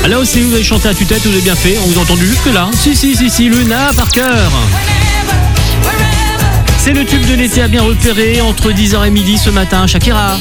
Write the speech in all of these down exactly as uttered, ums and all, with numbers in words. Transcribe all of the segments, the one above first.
Là aussi, vous avez chanté à tue-tête, vous avez bien fait. On vous a entendu jusque là. Si, si, si, si, Luna par cœur. C'est le tube de l'été à bien repérer entre dix heures et midi ce matin. Shakira.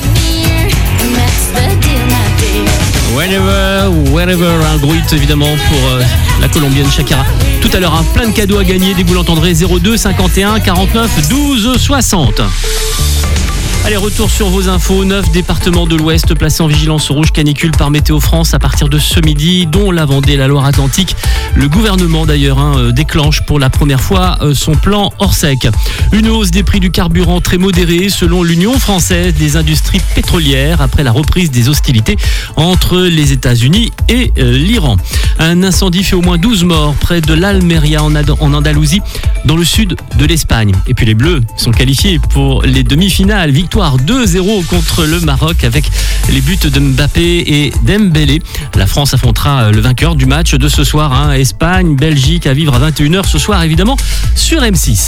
Whenever, wherever, un gros hit évidemment pour euh, la colombienne Shakira. Tout à l'heure, hein, plein de cadeaux à gagner. Dès que vous l'entendrez, zéro deux cinquante et un quarante-neuf douze soixante. Allez, retour sur vos infos. Neuf départements de l'Ouest placés en vigilance rouge canicule par Météo France à partir de ce midi, dont la Vendée et la Loire-Atlantique. Le gouvernement d'ailleurs hein, déclenche pour la première fois son plan Orsec. Une hausse des prix du carburant très modérée selon l'Union française des industries pétrolières après la reprise des hostilités entre les États-Unis et euh, l'Iran. Un incendie fait au moins douze morts près de l'Almeria en, Ad- en Andalousie, dans le sud de l'Espagne. Et puis les Bleus sont qualifiés pour les demi-finales. Victoire deux zéro contre le Maroc avec les buts de Mbappé et Dembélé. La France affrontera le vainqueur du match de ce soir, hein, Espagne, Belgique, à vivre à vingt et une heures ce soir évidemment sur M six.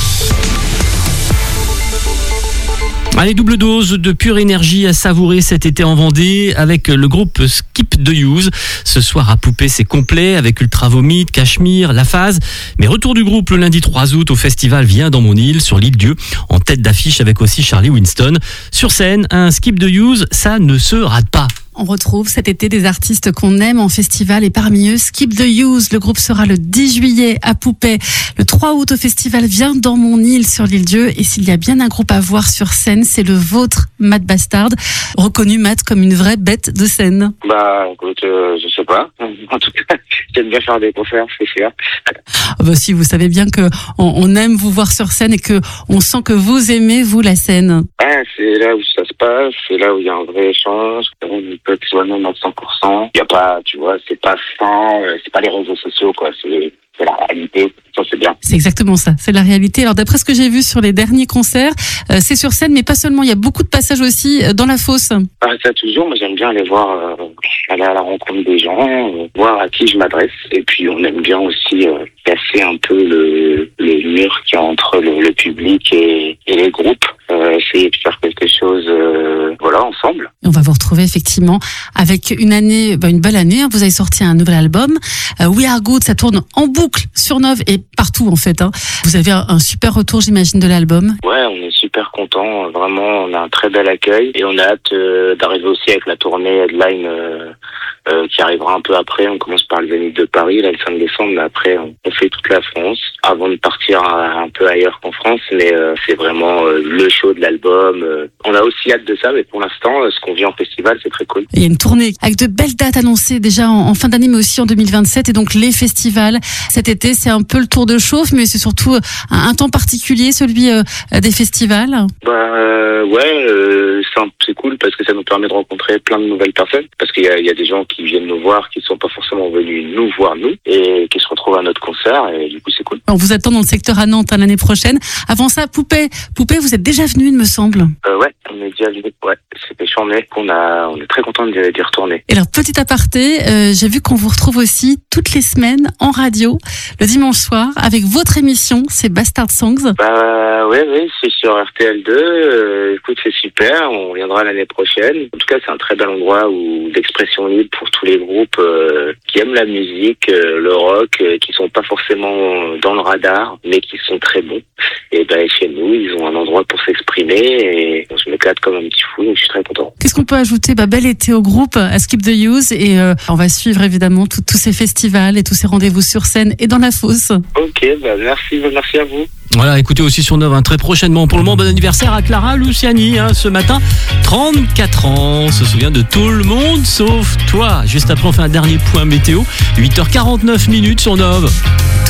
Allez, double dose de pure énergie à savourer cet été en Vendée avec le groupe Skip the Use. Ce soir à Poupée, c'est complet avec Ultra Vomit, Cachemire, La Phase. Mais retour du groupe le lundi trois août au festival Viens dans mon île sur l'île Dieu, en tête d'affiche avec aussi Charlie Winston. Sur scène, un Skip the Use, ça ne se rate pas. On retrouve cet été des artistes qu'on aime en festival et parmi eux Skip the Use. Le groupe sera le dix juillet à Poupée, le trois août au festival Viens dans mon île sur l'île Dieu. Et s'il y a bien un groupe à voir sur scène, c'est le vôtre, Matt Bastard, reconnu Matt comme une vraie bête de scène. Bah écoute, euh, je sais pas. En tout cas, j'aime bien faire des concerts, c'est sûr. Oh bah si, vous savez bien que on, on aime vous voir sur scène et que on sent que vous aimez vous la scène. Ouais, c'est là où ça se passe, c'est là où il y a un vrai échange. On peut être soi-même à cent pour cent. Il y a pas, tu vois, c'est pas sans, c'est pas les réseaux sociaux, quoi. C'est, c'est la réalité. Ça, c'est bien. C'est exactement ça. C'est la réalité. Alors, d'après ce que j'ai vu sur les derniers concerts, euh, c'est sur scène, mais pas seulement. Il y a beaucoup de passages aussi dans la fosse. Ah, ça, toujours. Moi, j'aime bien aller voir, euh, aller à la rencontre des gens, euh, voir à qui je m'adresse. Et puis, on aime bien aussi euh, casser un peu le, le mur qu'il y a entre le, le public et, et les groupes. Euh, essayer de faire quelque chose, euh, voilà, ensemble. Et on va vous retrouver effectivement avec une année, bah, une belle année. Hein. Vous avez sorti un nouvel album, euh, We Are Good. Ça tourne en boucle sur Nove et partout en fait. Hein. Vous avez un, un super retour, j'imagine, de l'album. Ouais, on est super contents. Vraiment, on a un très bel accueil et on a hâte euh, d'arriver aussi avec la tournée Headline euh, euh, qui arrivera un peu après. On commence par le Zénith de Paris, là, le cinq décembre, mais après on, on fait toute la France avant de partir un, un peu ailleurs qu'en France. Mais euh, c'est vraiment euh, le show de l'album. Euh, on a aussi hâte de ça, mais pour l'instant, euh, ce qu'on vit en festival, c'est très cool. Il y a une tournée avec de belles dates annoncées déjà en, en fin d'année, mais aussi en deux mille vingt-sept. Et donc les festivals cet été, c'est un peu le tour de chauffe, mais c'est surtout un, un temps particulier, celui euh, des festivals. Bah euh, ouais, euh, c'est, un, c'est cool parce que ça nous permet de rencontrer plein de nouvelles personnes. Parce qu'il y a, il y a des gens qui viennent nous voir, qui ne sont pas forcément venus nous voir nous, et qui se retrouvent à notre concert. Et du coup, c'est cool. On vous attend dans le secteur à Nantes hein, l'année prochaine. Avant ça, Poupée, Poupée, vous êtes déjà venu, il me semble. Euh, ouais, on est déjà venu. Ouais, c'était charmé. On a, on est très content d'y, d'y retourner. Et alors, petit aparté, euh, j'ai vu qu'on vous retrouve aussi toutes les semaines en radio, le dimanche soir, avec votre émission, c'est Bastard Songs. Bah ouais, ouais, c'est sur R T L deux. Euh, écoute, c'est super. On reviendra l'année prochaine. En tout cas, c'est un très bel endroit où d'expression libre pour tous les groupes euh, qui aiment la musique, euh, le rock, euh, qui sont pas forcément dans le radar, mais qui sont très bons. Et ben chez nous, ils ont un endroit pour s'exprimer et on se m'éclate comme un petit fou. Donc je suis très content. Qu'est-ce qu'on peut ajouter? Bah, bel été au groupe, à Skip the Use, et euh, on va suivre évidemment tous ces festivals et tous ces rendez-vous sur scène et dans la fosse. Ok, bah merci, merci à vous. Voilà, écoutez aussi sur Nove hein, très prochainement. Pour le moment, bon anniversaire à Clara Luciani hein, ce matin, trente-quatre ans. On se souvient de tout le monde sauf toi. Juste après, on fait un dernier point météo, huit heures quarante-neuf minutes sur Nove.